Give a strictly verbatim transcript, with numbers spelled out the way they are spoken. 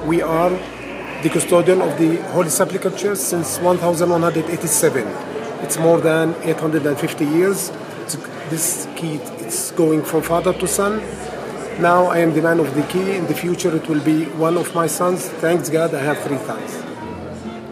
We are the custodian of the Holy Sepulchre Church since one thousand one hundred eighty-seven. It's more than eight hundred fifty years. It's, this key it's going from father to son. Now I am the man of the key. In the future it will be one of my sons. Thanks God I have three sons.